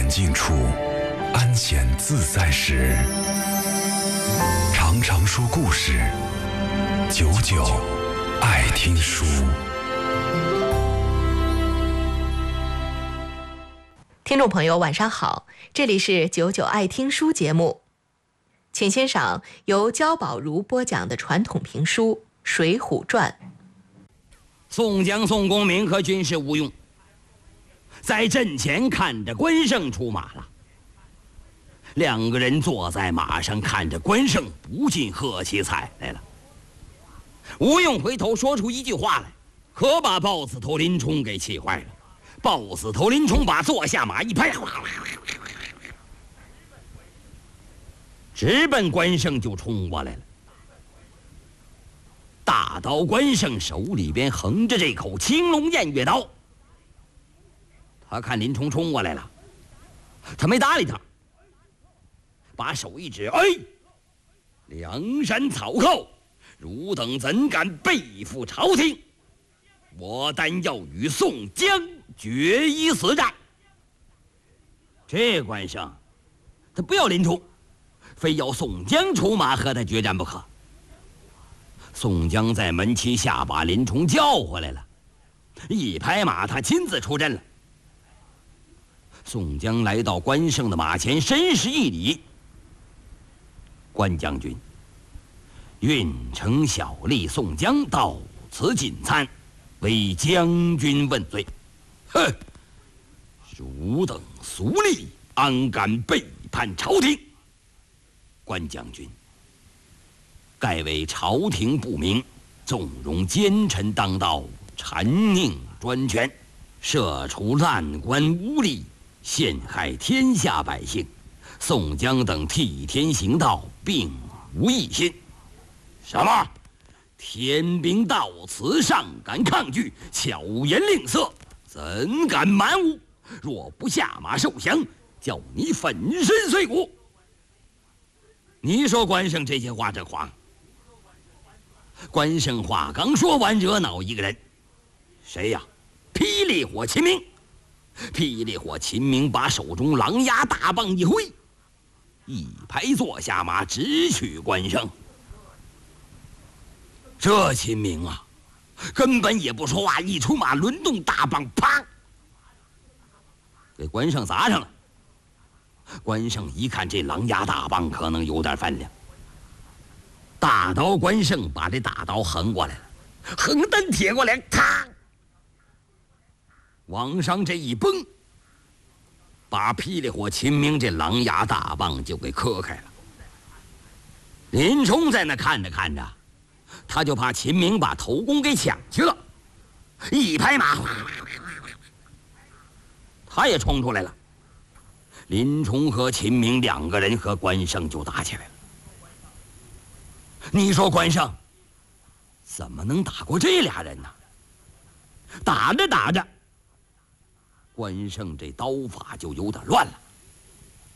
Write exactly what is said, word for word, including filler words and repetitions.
险境处，安闲自在时。常常说故事，久久爱听书。 听众朋友晚上好，这里是久久爱听书节目，请欣赏由焦宝如播讲的传统评书《水浒传》。 宋江、宋公明和军师吴用在阵前看着关胜出马了，两个人坐在马上看着关胜，不禁喝起彩来了。吴用回头说出一句话来，可把豹子头林冲给气坏了。豹子头林冲把坐下马一拍，直奔关胜就冲过来了。大刀关胜手里边横着这口青龙偃月刀，他看林冲冲过来了，他没搭理他，把手一指，哎，梁山草寇，汝等怎敢背负朝廷？我单要与宋江决一死战。这关胜他不要林冲，非要宋江出马和他决战不可。宋江在门旗下把林冲叫回来了，一拍马，他亲自出阵了。宋江来到关胜的马前，深施一礼：“关将军，运城小吏宋江到此进餐，为将军问罪。”哼！汝等俗吏，安敢背叛朝廷？关将军，盖为朝廷不明，纵容奸臣当道，谗佞专权，设除滥官污吏，陷害天下百姓。宋江等替天行道，并无异心。什么？天兵到此，尚敢抗拒，巧言令色，怎敢蛮无？若不下马受降，叫你粉身碎骨！你说关胜这些话真话？关胜话刚说完，惹恼一个人。谁呀？霹雳火秦明。霹雳火秦明把手中狼牙大棒一挥，一拍坐下马，直取关胜。这秦明啊，根本也不说话，一出马，抡动大棒，啪，给关胜砸上了。关胜一看这狼牙大棒可能有点分量，大刀关胜把这大刀横过来了，横蹬铁过来，咔，往上这一崩，把霹雳火秦明这狼牙大棒就给磕开了。林冲在那看着看着，他就怕秦明把头功给抢去了，一拍马，他也冲出来了。林冲和秦明两个人和关胜就打起来了。你说关胜怎么能打过这俩人呢？打着打着，关胜这刀法就有点乱了。